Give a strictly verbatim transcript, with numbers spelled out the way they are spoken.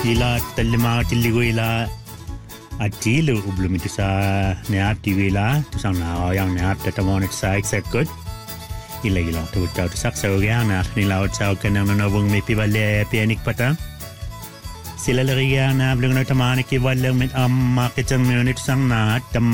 ila talima tiliguila atilu belum itu sa neat diwila tu sang na yang neat tatamon sa exact good ila ila tu tu sak sa yana ni laut sa kanang na wong mi pibale pianik pata sila lariya na belum na tamani ki walang mit amma kitang minute sang na tam